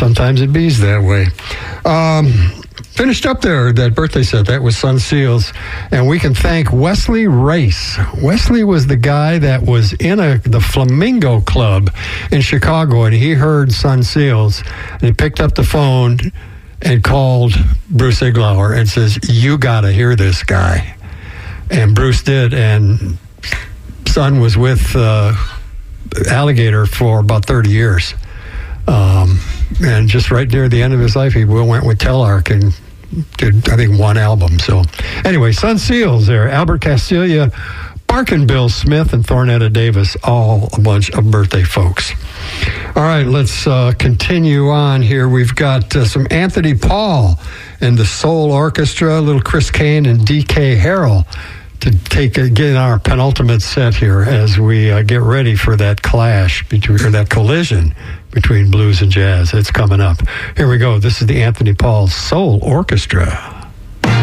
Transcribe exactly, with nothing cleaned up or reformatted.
sometimes it bees that way. Um, finished up there, that birthday set, that was Sun Seals. And we can thank Wesley Race. Wesley was the guy that was in a the Flamingo Club in Chicago, and he heard Sun Seals, and he picked up the phone and called Bruce Iglauer and says, you got to hear this guy. And Bruce did, and Sun was with uh, Alligator for about thirty years. Um, and just right near the end of his life, he went with Telarc and did, I think, one album. So anyway, Sun Seals there, Albert Castiglia, Barkin Bill Smith, and Thornetta Davis, all a bunch of birthday folks. All right, let's uh, continue on here. We've got uh, some Anthony Paul and the Soul Orchestra, little Chris Kane and D K Harrell to take a, get our penultimate set here as we uh, get ready for that clash between, or that collision between blues and jazz. It's coming up. Here we go. This is the Anthony Paul Soul Orchestra.